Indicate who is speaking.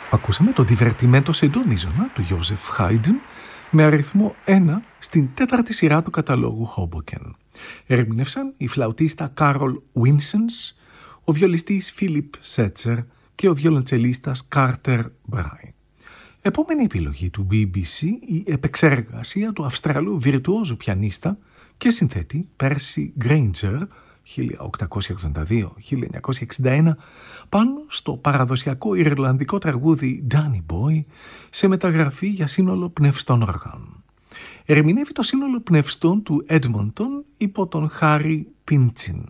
Speaker 1: Ακούσαμε το «Divertimento σε ντο μίζωνα» του Joseph Haydn με αριθμό 1 στην τέταρτη σειρά του καταλόγου Hoboken. Ερμηνεύσαν η φλαουτίστα Carol Winsons, ο βιολιστής Philip Setzer και ο βιολοντσελίστας Carter Bry. Επόμενη επιλογή του BBC, η επεξεργασία του Αυστραλού βιρτουόζου πιανίστα και συνθέτη Percy Grainger 1882-1961 πάνω στο παραδοσιακό ιρλανδικό τραγούδι Danny Boy σε μεταγραφή για σύνολο πνευστών οργάνων. Ερμηνεύει το σύνολο πνευστών του Edmonton υπό τον Harry Pynchon.